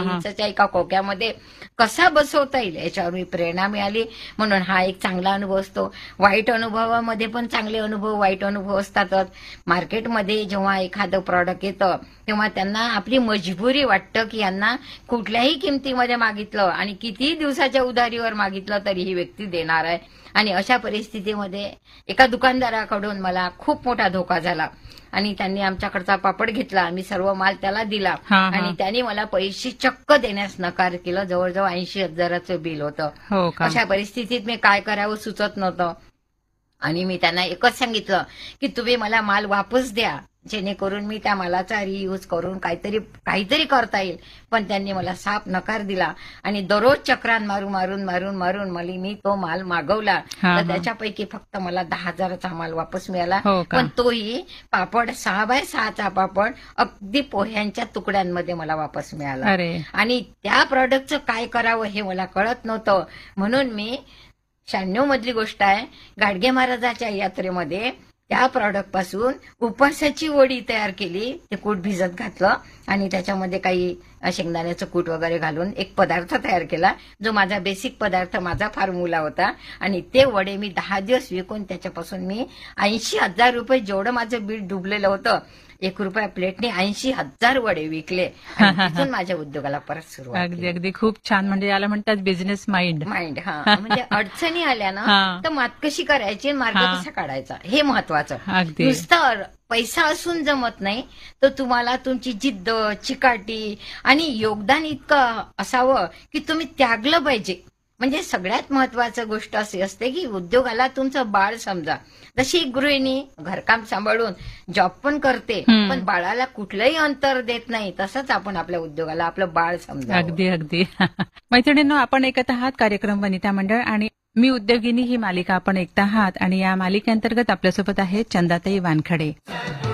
इंचाच्या एका खोक्यामध्ये कसा बसवता येईल याच्यावर मी प्रेरणा मिळाली. म्हणून हा एक चांगला अनुभव असतो. वाईट अनुभवामध्ये पण चांगले अनुभव, वाईट अनुभव असतातच. मार्केटमध्ये जेव्हा एखादं प्रॉडक्ट येतं तेव्हा त्यांना आपली मजबुरी वाटतं की यांना कुठल्याही किमतीमध्ये मागितलं आणि किती दिवसाच्या उधारीवर मागितलं तरी ही व्यक्ती देणार आहे. आणि अशा परिस्थितीमध्ये एका दुकानदाराकडून मला खूप मोठा धोका झाला आणि त्यांनी आमच्याकडचा पापड घेतला. मी सर्व माल त्याला दिला आणि त्यांनी मला पैसे चक्क देण्यास नकार केला. जवळजवळ 80,000चं बिल होतं. अशा परिस्थितीत मी काय करावं सुचत नव्हतं आणि मी त्यांना एकच सांगितलं की तुम्ही मला माल वापस द्या, जेणेकरून मी त्या मालाचा रियूज करून काहीतरी करता येईल. पण त्यांनी मला साफ नकार दिला आणि दररोज चक्रान मारून मी तो माल मागवला. तर त्याच्यापैकी फक्त मला 10,000चा माल वापस मिळाला. पण तोही पापड 6x6चा पापड अगदी पोह्यांच्या तुकड्यांमध्ये मला वापस मिळाला. आणि त्या प्रॉडक्टचं काय करावं हे मला कळत नव्हतं. म्हणून मी 96 मधली गोष्ट आहे, गाडगे महाराजाच्या यात्रेमध्ये त्या प्रॉडक्ट पासून उपासाची वडी तयार केली. ते कूट भिजत घातलं आणि त्याच्यामध्ये काही शेंगदाण्याचं कूट वगैरे घालून एक पदार्थ तयार केला, जो माझा बेसिक पदार्थ, माझा फॉर्म्युला होता. आणि ते वडे मी 10 दिवस विकून त्याच्यापासून मी 80,000 रुपये, जेवढं माझं बिल डुबलेलं होतं, ₹1 प्लेटने 80,000 वडे विकले. तिथून माझ्या उद्योगाला परत सुरुवात. अगदी खूप छान. म्हणजे याला म्हणतात बिझनेस माइंड. म्हणजे अडचणी आल्या ना तर मात कशी करायची, मार्ग कसा काढायचा हे महत्वाचं. नुसतं पैसा असून जमत नाही, तर तुम्हाला तुमची जिद्द, चिकाटी आणि योगदान इतकं असावं की तुम्ही त्यागलं पाहिजे. म्हणजे सगळ्यात महत्वाचं गोष्ट अशी असते की उद्योगाला तुमचं बाळ समजा. जशी गृहिणी घरकाम सांभाळून जॉब पण करते पण बाळाला कुठलंही अंतर देत नाही, तसंच आपण आपल्या उद्योगाला आपलं बाळ समजा. अगदी मैत्रिणींनो, आपण ऐकत आहात कार्यक्रम वनिता मंडळ आणि मी उद्योगिनी ही मालिका आपण ऐकत आहात. आणि या मालिकेअंतर्गत आपल्यासोबत आहे चंदाताई वानखडे.